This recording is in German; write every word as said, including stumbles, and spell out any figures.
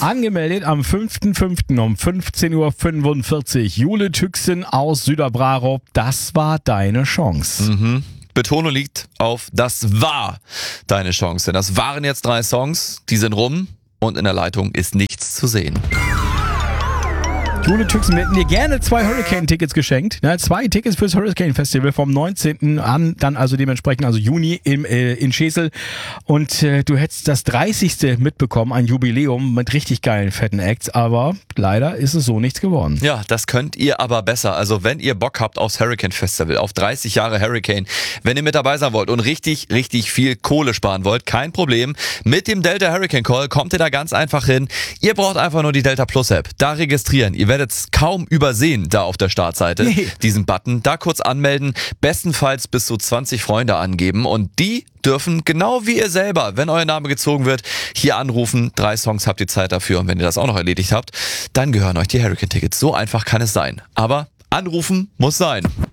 Angemeldet am fünften fünften um fünfzehn Uhr fünfundvierzig. Jule Tüxen aus Süderbrarup. Das war deine Chance. Mhm. Betonung liegt auf das war deine Chance. Denn das waren jetzt drei Songs, die sind rum und in der Leitung ist nichts zu sehen. Jule Tüxen, wir hätten dir gerne zwei Hurricane-Tickets geschenkt. Ja, zwei Tickets fürs Hurricane-Festival vom neunzehnten an, dann also dementsprechend, also Juni im, äh, in Schesel. Und äh, du hättest das dreißigste mitbekommen, ein Jubiläum mit richtig geilen, fetten Acts. Aber leider ist es so nichts geworden. Ja, das könnt ihr aber besser. Also wenn ihr Bock habt aufs Hurricane-Festival, auf dreißig Jahre Hurricane, wenn ihr mit dabei sein wollt und richtig, richtig viel Kohle sparen wollt, kein Problem. Mit dem Delta Hurricane Call kommt ihr da ganz einfach hin. Ihr braucht einfach nur die Delta Plus App. Da registrieren. Ihr werdet es kaum übersehen da auf der Startseite, nee. diesen Button. Da kurz anmelden, bestenfalls bis zu zwanzig Freunde angeben und die dürfen, genau wie ihr selber, wenn euer Name gezogen wird, hier anrufen. Drei Songs habt ihr Zeit dafür und wenn ihr das auch noch erledigt habt, dann gehören euch die Hurricane-Tickets. So einfach kann es sein. Aber anrufen muss sein.